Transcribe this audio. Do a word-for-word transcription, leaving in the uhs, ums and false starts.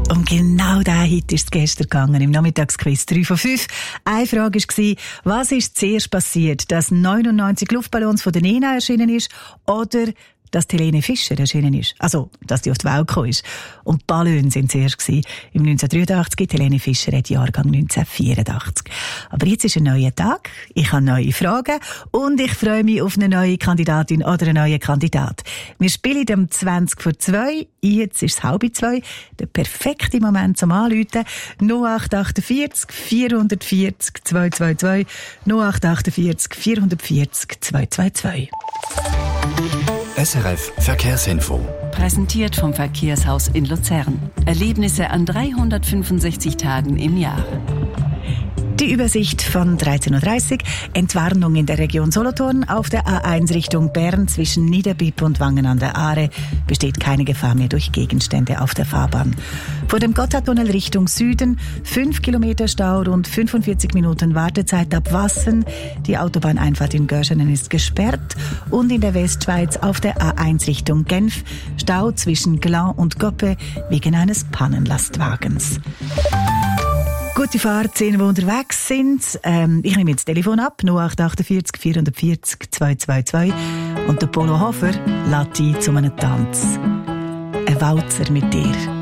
Um genau diesen Hit ist es gestern gegangen, im Nachmittagsquiz drei von fünf. Eine Frage war, was ist zuerst passiert, dass neunundneunzig Luftballons von der Nena erschienen ist oder dass Helene Fischer erschienen ist? Also, dass die auf die Welt gekommen ist. Und die Ballons waren zuerst gewesen. Im neunzehnhundertdreiundachtzig, Helene Fischer hat Jahrgang neunzehnhundertvierundachtzig. Aber jetzt ist ein neuer Tag, ich habe neue Fragen und ich freue mich auf eine neue Kandidatin oder einen neuen Kandidat. Wir spielen um zwanzig vor zwei, jetzt ist es halb zwei, der perfekte Moment zum Anrufen. null acht achtundvierzig vierhundertvierzig zweihundertzweiundzwanzig, null acht achtundvierzig vierhundertvierzig zweihundertzweiundzwanzig. S R F Verkehrsinfo. Präsentiert vom Verkehrshaus in Luzern. Erlebnisse an dreihundertfünfundsechzig Tagen im Jahr. Die Übersicht von dreizehn Uhr dreißig. Entwarnung in der Region Solothurn. Auf der A eins Richtung Bern zwischen Niederbipp und Wangen an der Aare besteht keine Gefahr mehr durch Gegenstände auf der Fahrbahn. Vor dem Gotthardtunnel Richtung Süden fünf Kilometer Stau, rund fünfundvierzig Minuten Wartezeit ab Wassen. Die Autobahneinfahrt in Görschenen ist gesperrt. Und in der Westschweiz auf der A eins Richtung Genf Stau zwischen Glan und Goppe wegen eines Pannenlastwagens. Gute Fahrt, die unterwegs sind. Ähm, ich nehme jetzt das Telefon ab, null acht achtundvierzig vierhundertvierzig zweihundertzweiundzwanzig. Und der Polo Hofer lädt ein zu einem Tanz. Ein Walzer mit dir.